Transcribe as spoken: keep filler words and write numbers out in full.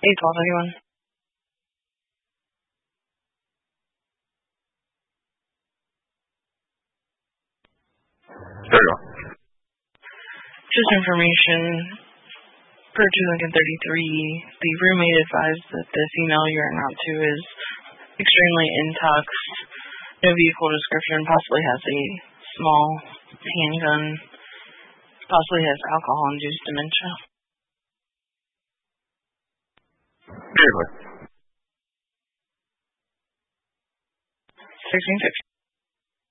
eight twelve, anyone? There you go. Just information, per two Lincoln thirty-three, the roommate advised that the female you're en route to is extremely intox, no vehicle description, possibly has a small handgun, possibly has alcohol-induced dementia. Seriously. sixteen fifty.